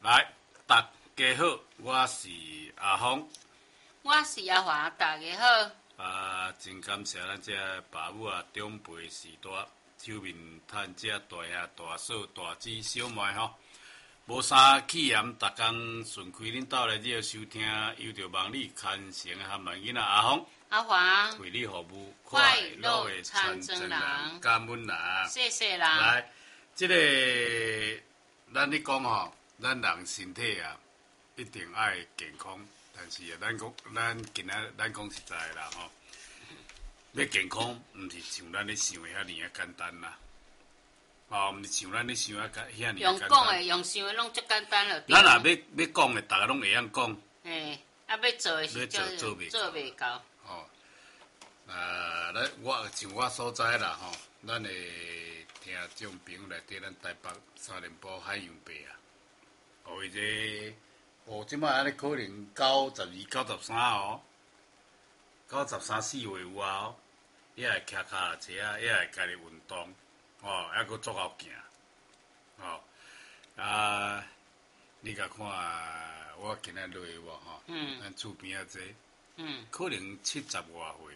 来，大家好，我是阿峰， 我是阿华，大家好。 真感谢咱这爸母啊，长辈时代，手面趁这大兄、大嫂、大姊、小妹吼，无啥气焰，逐工顺开恁兜来这收听，又着望你牵成的含慢囡仔阿峰。 阿华， 为你服务， 快乐传真人， 感恩人， 谢谢人。 来，这个咱咧讲吼，咱人身体啊，一定爱健康，但是啊，咱今仔咱讲实在啦吼，要健康，毋是像咱咧想的遐尼啊简单啦，毋是像咱咧想啊遐尼用讲的、用想的，拢足简单了。 咱若要讲的，大家拢会晓讲。 嘿，啊，要做的是做袂到。 吼，我像我所在啦吼，咱的听众朋友内底，咱台北3联播海洋伯啊，伊即摆安尼可能92、93哦，93、4月有啊哦，也会骑脚踏车啊，也会家己运動，還佫足夠行，你甲看我今仔落有無吼？咱厝邊仔可能70外歲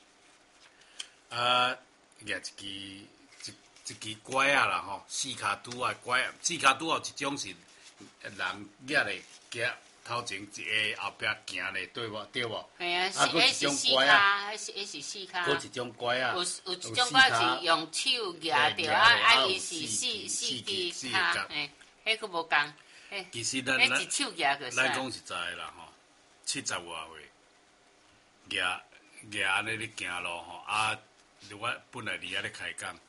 吧，舉一支拐啊啦吼，四骹拄啊拐，四骹拄有一種是人舉咧舉頭前一個後壁行咧，對無？ 嘿啊，是四骹，迄是四骹。 佫一種拐啊， 有一種拐是用手舉着，伊是四支骹，嘿，迄佫無共。 其實咱一手舉個咱講實在啦吼，70外歲舉安尼咧行路吼，我本來佇遐咧開講，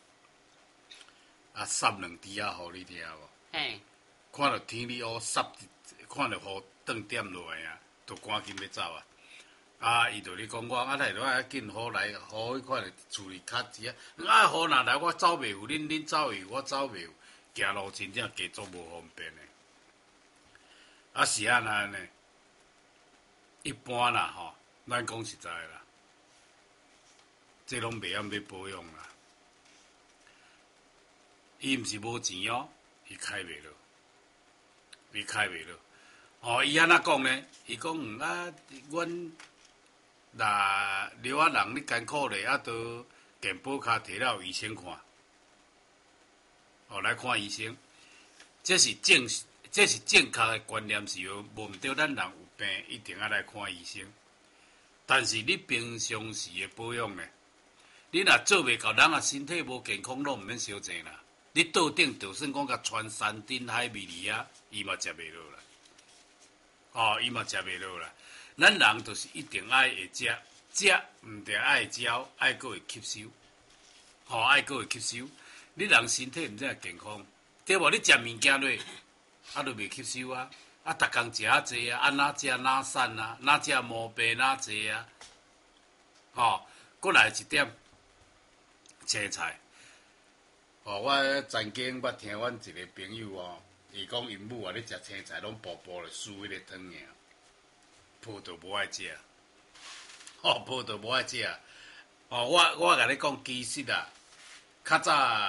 捒兩滴互你聽無？ 嘿， 看到天氣烏捒，看到雨斷點落來啊，就趕緊要走啊！伊就咧講我來著愛緊雨來，雨迄款厝裡較一啊，雨若來我走袂有，恁走會有，我走袂有，行路真正加足無方便的。是安尼呢？一般啦吼，咱講實在啦，這攏袂曉要保養啦。伊毋是無錢哦，伊開袂落。伊安怎講呢？伊講阮若留仔人你艱苦咧，都健保卡摕了醫生看，來看醫生。這是正確的觀念是無毋對，咱人有病一定要來看醫生。但是你平常時的保養呢？你若做袂到，人身體無健康，攏毋免傷濟啦。你倒頂就算講甲穿山珍海味嚟啊，伊嘛食袂落啦。伊嘛食袂落啦。咱人就是一定愛會食，毋定愛會嚼，愛閣會吸收。愛閣會吸收。你人身體毋才會健康，對無？你食物件落，就袂吸收啊。逐工食啊濟啊，哪食哪瘦啊，哪食毛病哪濟啊。閣來一點，青菜。我曾經捌聽阮一個朋友伊講因母咧食青菜攏薄薄咧輸迄個湯爾，葡萄無愛食，葡萄無愛食。我甲你講，其實啊，較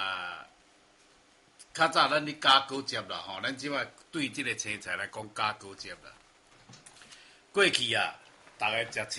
早咱咧加高接啦吼，咱即擺對即個青菜來講加高接啦。過去啊，逐個食